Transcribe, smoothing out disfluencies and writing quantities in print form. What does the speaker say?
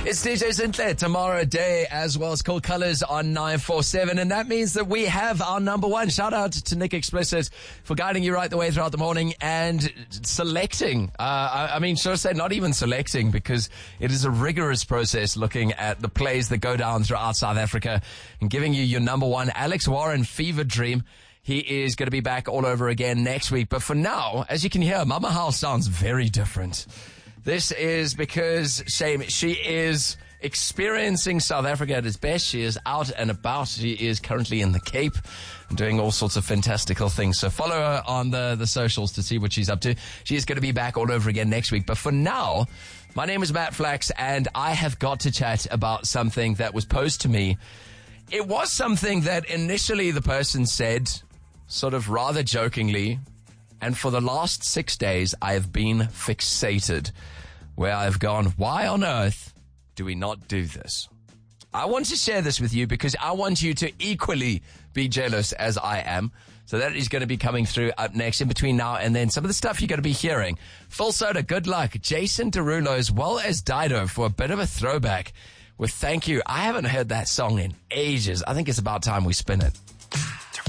It's DJ Sinclair, Tomorrow Day, as well as Cool Colors on 947. And that means that we have our number one. Shout out to Nick Explicit for guiding you right the way throughout the morning and selecting. Should I say not even selecting, because it is a rigorous process looking at the plays that go down throughout South Africa and giving you your number one, Alex Warren, Fever Dream. He is going to be back all over again next week. But for now, as you can hear, Mama House sounds very different. This is because, Shame, she is experiencing South Africa at its best. She is out and about. She is currently in the Cape doing all sorts of fantastical things. So follow her on the socials to see what she's up to. She is going to be back all over again next week. But for now, my name is Matt Flax, and I have got to chat about something that was posed to me. It was something that initially the person said, sort of rather jokingly, and for the last 6 days, I have been fixated, where I've gone, why on earth do we not do this? I want to share this with you because I want you to equally be jealous as I am. So that is going to be coming through up next in between now and then. Some of the stuff you're going to be hearing. Full Soda, Good Luck, Jason Derulo, as well as Dido for a bit of a throwback with Thank You. I haven't heard that song in ages. I think it's about time we spin it.